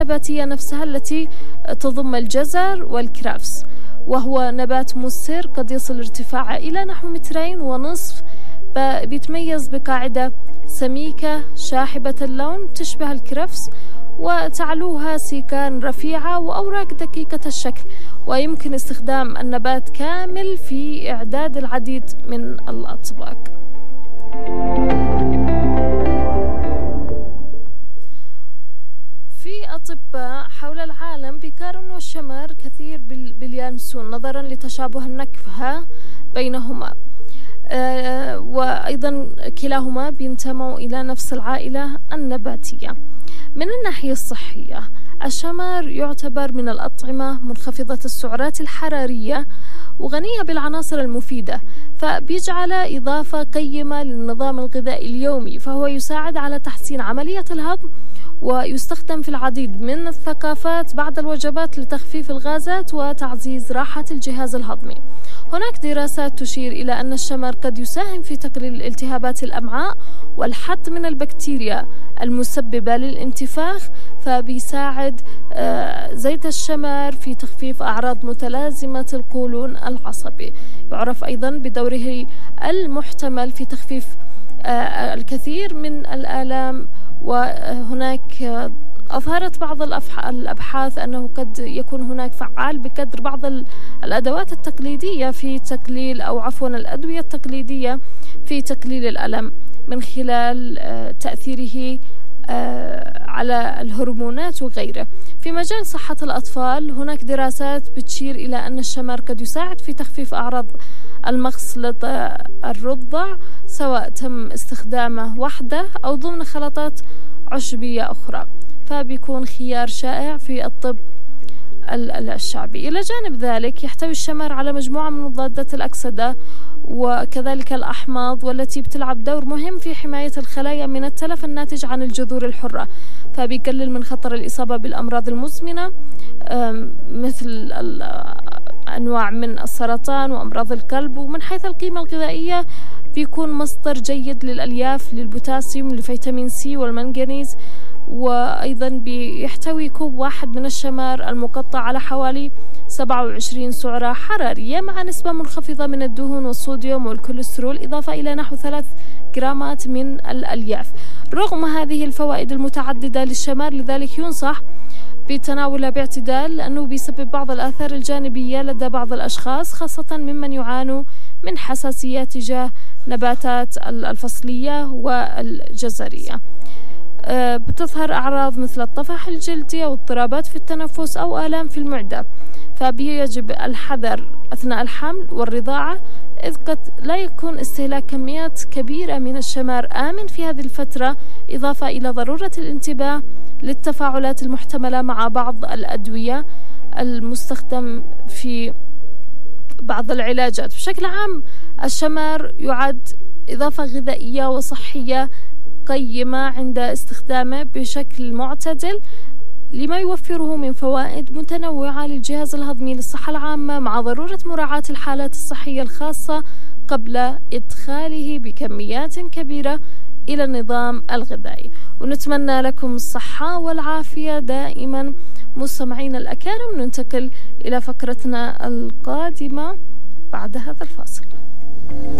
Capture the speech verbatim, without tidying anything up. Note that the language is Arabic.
النباتية نفسها التي تضم الجزر والكرفس، وهو نبات مسر قد يصل ارتفاعه إلى نحو مترين ونصف، بيتميز بقاعدة سميكة شاحبة اللون تشبه الكرفس، وتعلوها سيكان رفيعة وأوراق دقيقة الشكل، ويمكن استخدام النبات كامل في إعداد العديد من الأطباق. في أطباء حول العالم بيقارنوا الشمر كثير باليانسون نظرا لتشابه النكهة بينهما، أه وأيضا كلاهما بينتموا إلى نفس العائلة النباتية. من الناحية الصحية الشمر يعتبر من الأطعمة منخفضة السعرات الحرارية وغنية بالعناصر المفيدة، فبيجعل إضافة قيمة للنظام الغذائي اليومي، فهو يساعد على تحسين عملية الهضم، ويستخدم في العديد من الثقافات بعد الوجبات لتخفيف الغازات وتعزيز راحة الجهاز الهضمي. هناك دراسات تشير إلى أن الشمر قد يساهم في تقليل التهابات الأمعاء والحد من البكتيريا المسببة للانتفاخ، فبيساعد زيت الشمر في تخفيف أعراض متلازمة القولون العصبي. يعرف أيضا بدوره المحتمل في تخفيف الكثير من الآلام، وهناك أظهرت بعض الأبحاث أنه قد يكون هناك فعال بقدر بعض الأدوات التقليدية في تقليل أو عفوا الأدوية التقليدية في تقليل الألم من خلال تأثيره على الهرمونات وغيره. في مجال صحة الأطفال هناك دراسات بتشير إلى أن الشمر قد يساعد في تخفيف أعراض المغص الرضع، سواء تم استخدامه وحده أو ضمن خلطات عشبية أخرى، فبيكون خيار شائع في الطب الشعبي. إلى جانب ذلك يحتوي الشمر على مجموعة من مضادات الأكسدة وكذلك الأحماض، والتي بتلعب دور مهم في حماية الخلايا من التلف الناتج عن الجذور الحرة، فبيقلل من خطر الإصابة بالأمراض المزمنة مثل أنواع من السرطان وأمراض القلب. ومن حيث القيمة الغذائية بيكون مصدر جيد للألياف، للبوتاسيوم، لفيتامين سي والمنغنيز، وأيضا بيحتوي كوب واحد من الشمر المقطع على حوالي سبعة وعشرين سعرة حرارية مع نسبة منخفضة من الدهون والصوديوم والكوليسترول، إضافة إلى نحو ثلاث جرامات من الألياف. رغم هذه الفوائد المتعددة للشمر، لذلك ينصح بتناوله باعتدال، لأنه بيسبب بعض الآثار الجانبية لدى بعض الأشخاص، خاصة ممن يعانوا من حساسية تجاه نباتات الفصلية والجزرية. بتظهر أعراض مثل الطفح الجلدي أو اضطرابات في التنفس أو آلام في المعدة، فبيجب الحذر أثناء الحمل والرضاعة، إذ قد لا يكون استهلاك كميات كبيرة من الشمر آمن في هذه الفترة، إضافة إلى ضرورة الانتباه للتفاعلات المحتملة مع بعض الأدوية المستخدم في بعض العلاجات. بشكل عام الشمر يعد إضافة غذائية وصحية قيمة عند استخدامه بشكل معتدل، لما يوفره من فوائد متنوعة للجهاز الهضمي للصحة العامة، مع ضرورة مراعاة الحالات الصحية الخاصة قبل إدخاله بكميات كبيرة إلى النظام الغذائي. ونتمنى لكم الصحة والعافية دائما مستمعين الأكارم. ننتقل إلى فقرتنا القادمة بعد هذا الفاصل.